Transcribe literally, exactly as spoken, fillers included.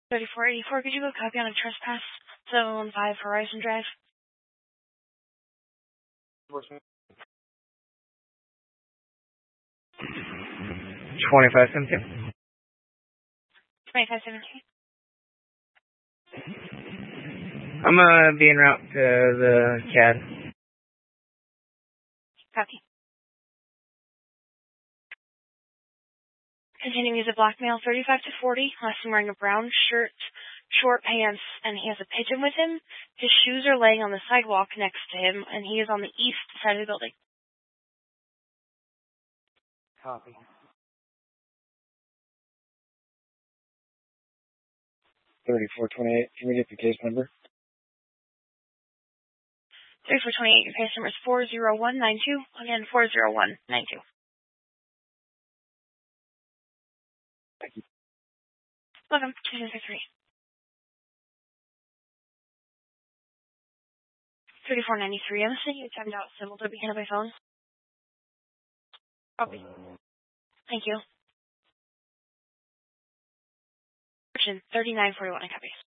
thirty-four eighty-four, could you go copy on a trespass? seven one five Horizon Drive. twenty-five seventeen. twenty-five seventeen. I'm gonna be en route to the C A D. Copy. Continuing use of blackmail, thirty-five to forty. Last time wearing a brown shirt, short pants, and he has a pigeon with him. His shoes are laying on the sidewalk next to him, and he is on the east side of the building. Copy. thirty-four twenty-eight, can we get the case number? thirty-four twenty-eight, your case number is four zero one nine two. Again, four zero one nine two. Thank you. Welcome to two six three. thirty-four ninety-three, I'm sending you a timed out symbol to be handled by phone. Copy. Thank you. thirty-nine forty-one, I copy.